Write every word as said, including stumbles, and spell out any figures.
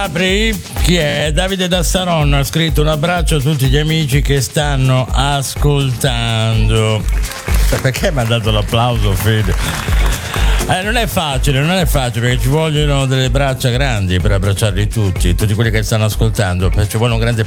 Apri, chi è? Davide da Saronno ha scritto: un abbraccio a tutti gli amici che stanno ascoltando. Perché mi ha dato l'applauso, Fede? Eh, non è facile, non è facile, perché ci vogliono delle braccia grandi per abbracciarli tutti, tutti quelli che stanno ascoltando, ci vuole un grande